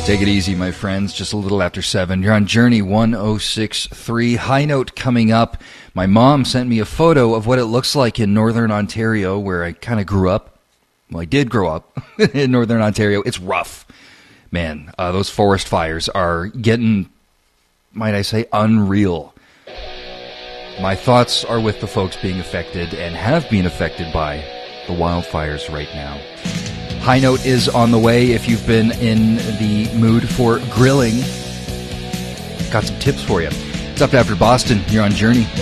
Take it easy, my friends. Just a little after 7. You're on Journey 106.3. High note coming up. My mom sent me a photo of what it looks like in Northern Ontario, where I kind of grew up. Well, I did grow up in Northern Ontario. It's rough. Man, those forest fires are getting, might I say, unreal. My thoughts are with the folks being affected and have been affected by the wildfires right now. High note is on the way if you've been in the mood for grilling. Got some tips for you. It's up after Boston. You're on Journey.